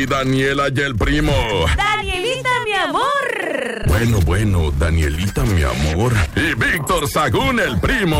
Daniela y el primo. Danielita, mi amor. Bueno, Danielita, mi amor. Y Víctor Sagún, el primo.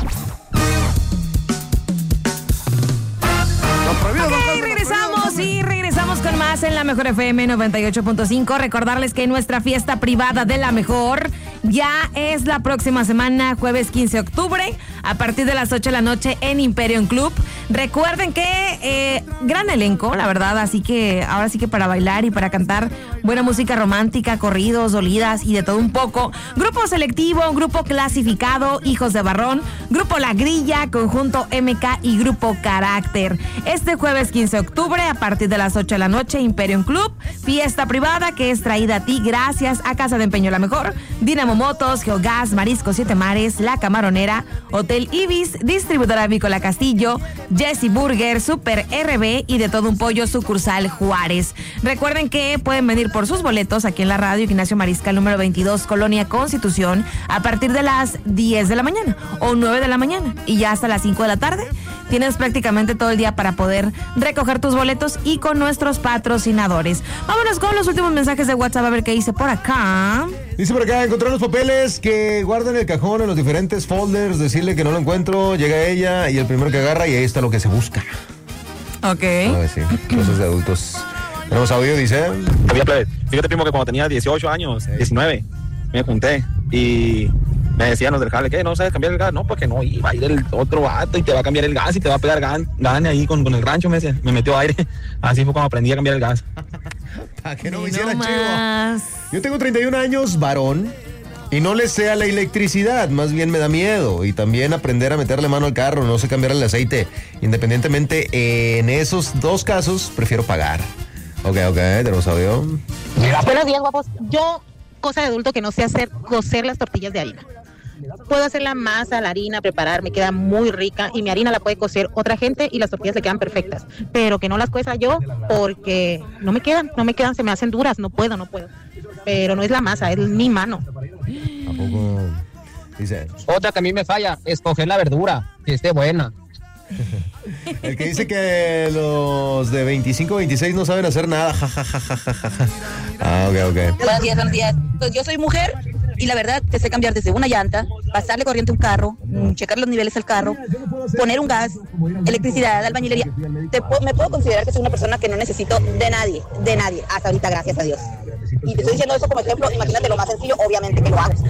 Regresamos con más en la Mejor FM 98.5. Recordarles que nuestra fiesta privada de la Mejor ya es la próxima semana, jueves 15 de octubre, a partir de las 8 de la noche en Imperium Club. Recuerden que gran elenco, la verdad, así que ahora sí que para bailar y para cantar buena música romántica, corridos, dolidas y de todo un poco. Grupo Selectivo, Grupo Clasificado, Hijos de Barrón, Grupo La Grilla, Conjunto MK y Grupo Carácter. Este jueves 15 de octubre, a partir de las 8 de la noche, Imperium Club, fiesta privada que es traída a ti gracias a Casa de Empeño La Mejor, Dinamo Motos, Geogas, Marisco Siete Mares, La Camaronera, Hotel Ibis, Distribuidora Avícola Castillo, Jesse Burger, Super RB y de todo un pollo sucursal Juárez. Recuerden que pueden venir por sus boletos aquí en la radio Ignacio Mariscal número 22, Colonia Constitución, a partir de las 10 de la mañana o 9 de la mañana y ya hasta las 5 de la tarde. Tienes prácticamente todo el día para poder recoger tus boletos y con nuestros patrocinadores. Vámonos con los últimos mensajes de WhatsApp a ver qué dice por acá. Dice por acá, encontrar los papeles que guardan el cajón en los diferentes folders, decirle que no lo encuentro, llega ella y el primero que agarra y ahí está lo que se busca. Ok. A ver, sí, cosas de adultos. Tenemos audio, dice. Fíjate, primo, que cuando tenía 18 años, 19, me junté y me decían los del jale, ¿qué? ¿No sabes cambiar el gas? No, porque no, iba a ir el otro vato y te va a cambiar el gas y te va a pegar gane ahí con el rancho, me decía. Me metió aire. Así fue como aprendí a cambiar el gas. Para que no me hicieran chivo. Yo tengo 31 años, varón, y no le sé a la electricidad, más bien me da miedo. Y también aprender a meterle mano al carro, no sé cambiar el aceite. Independientemente, en esos dos casos, prefiero pagar. Ok, tenemos audio. Buenos días, guapos. Yo, cosa de adulto que no sé hacer, cocer las tortillas de harina. Puedo hacer la masa, la harina, preparar, me queda muy rica y mi harina la puede cocer otra gente y las tortillas le quedan perfectas, pero que no las cueza yo porque no me quedan, se me hacen duras, no puedo, pero no es la masa, es mi mano. ¿A poco? Dice. Otra que a mí me falla, escoger la verdura, que esté buena. El que dice que los de 25, 26 no saben hacer nada, ok. Buenos días. Pues yo soy mujer y la verdad te sé cambiar desde una llanta, pasarle corriente a un carro, checar los niveles al carro, poner un gas, electricidad, albañilería. Me puedo considerar que soy una persona que no necesito de nadie, hasta ahorita, gracias a Dios. Y te estoy diciendo eso como ejemplo, imagínate lo más sencillo, obviamente que lo hago.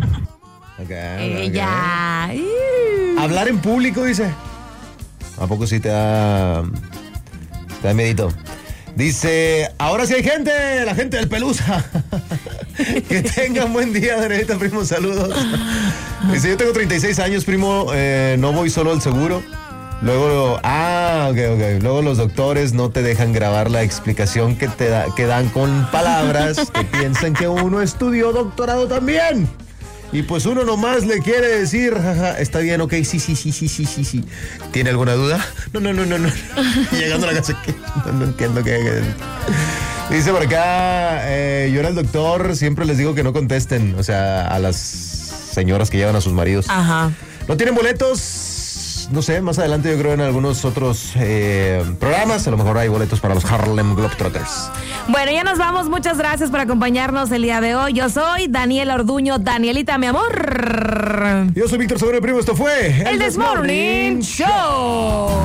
Ella. Hablar en público, dice. ¿A poco sí te da miedito? Dice, ahora sí hay gente, la gente del Pelusa. Que tengan buen día, Danielita, primo, saludos. Dice, yo tengo 36 años, primo, no voy solo al seguro. Luego, ok. Luego los doctores no te dejan grabar la explicación que dan con palabras que piensan que uno estudió doctorado también. Y pues uno nomás le quiere decir, jaja, está bien, ok, sí. ¿Tiene alguna duda? No. Llegando a la casa, no entiendo qué. Dice por acá, yo era el doctor, siempre les digo que no contesten, o sea, a las señoras que llevan a sus maridos. Ajá. ¿No tienen boletos? No sé, más adelante yo creo en algunos otros programas, a lo mejor hay boletos para los Harlem Globetrotters. Bueno, ya nos vamos, muchas gracias por acompañarnos el día de hoy. Yo soy Daniela Orduño, Danielita, mi amor. Yo soy Víctor Sagún, el primo, esto fue el This Morning Show.